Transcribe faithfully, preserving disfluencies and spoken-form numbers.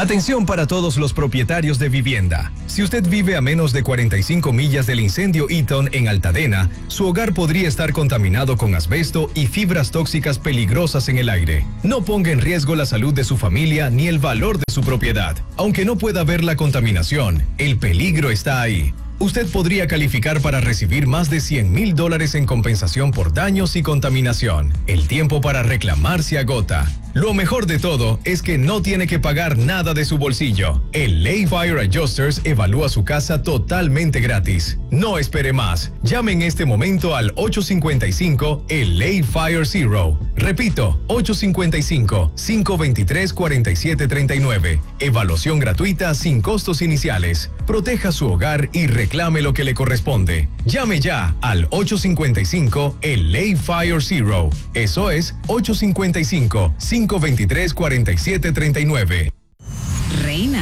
Atención para todos los propietarios de vivienda. Si usted vive a menos de cuarenta y cinco millas del incendio Eaton en Altadena, su hogar podría estar contaminado con asbesto y fibras tóxicas peligrosas en el aire. No ponga en riesgo la salud de su familia ni el valor de su propiedad. Aunque no pueda ver la contaminación, el peligro está ahí. Usted podría calificar para recibir más de cien mil dólares en compensación por daños y contaminación. El tiempo para reclamar se agota. Lo mejor de todo es que no tiene que pagar nada de su bolsillo. El Ley Fire Adjusters evalúa su casa totalmente gratis. No espere más. Llame en este momento al ocho cinco cinco, el Ley Fire Zero. Repito, ocho cinco cinco, cinco dos tres, cuatro siete tres nueve. Evaluación gratuita sin costos iniciales. Proteja su hogar y reclame lo que le corresponde. Llame ya al ocho cinco cinco, el Ley Fire Zero. Eso es ocho cinco cinco, cinco dos tres, cuatro siete tres nueve. Reina